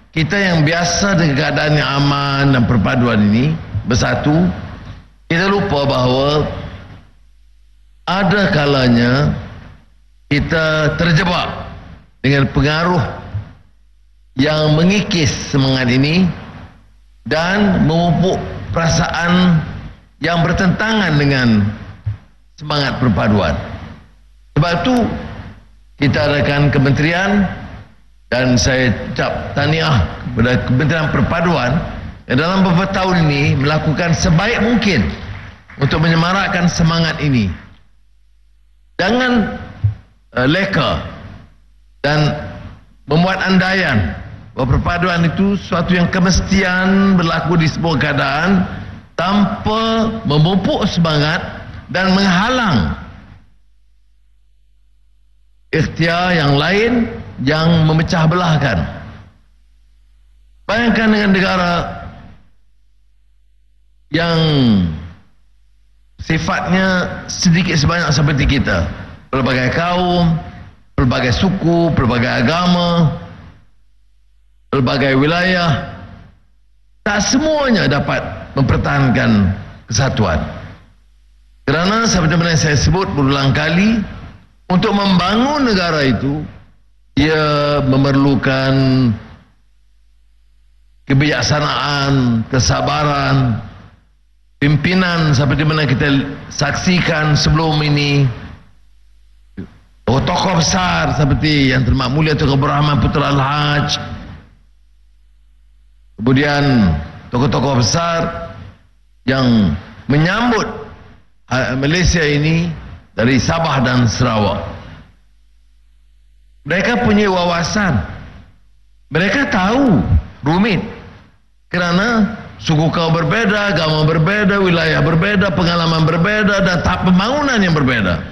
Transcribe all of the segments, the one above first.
kita yang biasa dengan keadaan yang aman dan perpaduan ini bersatu, kita lupa bahawa ada kalanya kita terjebak dengan pengaruh yang mengikis semangat ini dan memupuk perasaan yang bertentangan dengan semangat perpaduan. Sebab itu kita adakan kementerian, dan saya ucap tahniah kepada Kementerian Perpaduan yang dalam beberapa tahun ini melakukan sebaik mungkin untuk menyemarakkan semangat ini. Jangan leka dan membuat andaian bahawa perpaduan itu suatu yang kemestian berlaku di sebuah keadaan tanpa memupuk semangat dan menghalang ikhtiar yang lain yang memecah belahkan. Bayangkan dengan negara yang sifatnya sedikit sebanyak seperti kita, pelbagai kaum, pelbagai suku, pelbagai agama, pelbagai wilayah, tak semuanya dapat mempertahankan kesatuan. Kerana seperti mana saya sebut berulang kali, untuk membangun negara itu ia memerlukan kebijaksanaan, kesabaran, pimpinan seperti mana kita saksikan sebelum ini, tokoh besar seperti yang terhormat mulia Tun Abdul Rahman Putra Al-Haj, kemudian tokoh-tokoh besar yang menyambut Malaysia ini dari Sabah dan Sarawak. Mereka punya wawasan, mereka tahu rumit kerana suku kaum berbeda, agama berbeda, wilayah berbeda, pengalaman berbeda, dan tahap pembangunan yang berbeda.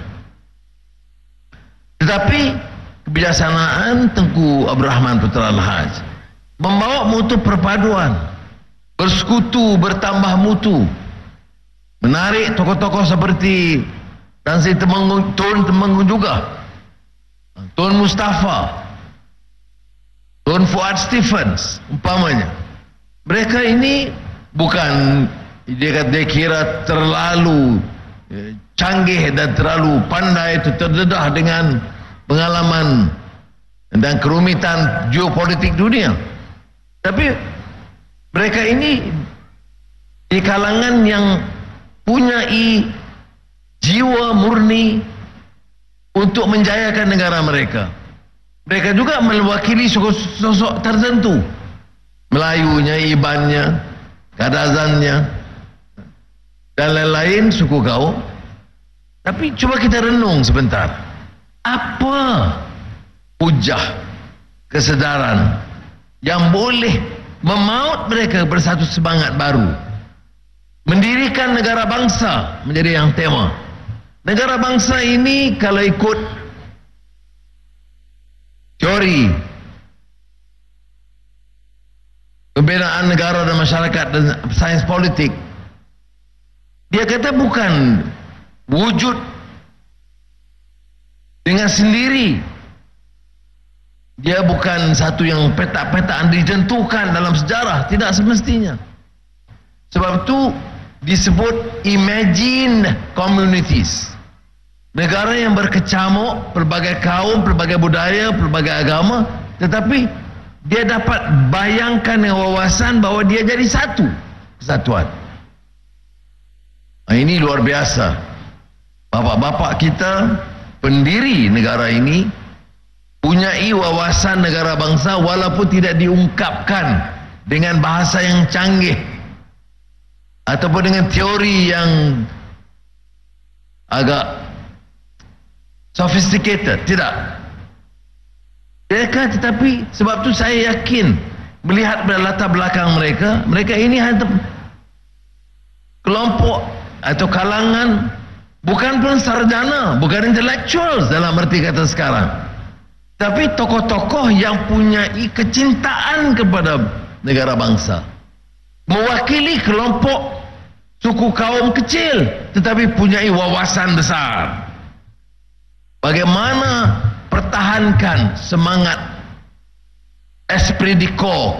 Tetapi kebijaksanaan Tengku Abdul Rahman Putra Al-Haj membawa mutu perpaduan, bersekutu, bertambah mutu, menarik tokoh-tokoh seperti Tan Sri Temenggung, Tun Temenggung juga, Tun Mustafa, Tun Fuad Stephens umpamanya. Mereka ini bukan dia kira terlalu canggih dan terlalu pandai, terdedah dengan pengalaman dan kerumitan geopolitik dunia. Tapi mereka ini di kalangan yang punyai jiwa murni untuk menjayakan negara mereka. Mereka juga mewakili sosok tertentu, Melayunya, Ibannya, Kadazannya, dan lain-lain suku kaum. Tapi coba kita renung sebentar, apa hujah kesedaran yang boleh memaut mereka bersatu semangat baru, mendirikan negara bangsa menjadi yang tema. Negara bangsa ini kalau ikut teori pembinaan negara dan masyarakat dan sains politik, dia kata bukan wujud dengan sendiri. Dia bukan satu yang petak-petak ditentukan dalam sejarah, tidak semestinya. Sebab itu disebut imagine communities, negara yang berkecamuk, pelbagai kaum, pelbagai budaya, pelbagai agama, tetapi dia dapat bayangkan dengan wawasan bahawa dia jadi satu kesatuan. Ini luar biasa. Bapak-bapak kita pendiri negara ini punyai wawasan negara bangsa walaupun tidak diungkapkan dengan bahasa yang canggih ataupun dengan teori yang agak sophisticated, tidak. Mereka, tetapi sebab tu saya yakin melihat latar belakang mereka, mereka ini hanya kelompok atau kalangan bukan pun sarjana, bukan intellectuals dalam arti kata sekarang, tapi tokoh-tokoh yang punyai kecintaan kepada negara bangsa, mewakili kelompok suku kaum kecil tetapi punyai wawasan besar. Bagaimana pertahankan semangat esprit de corps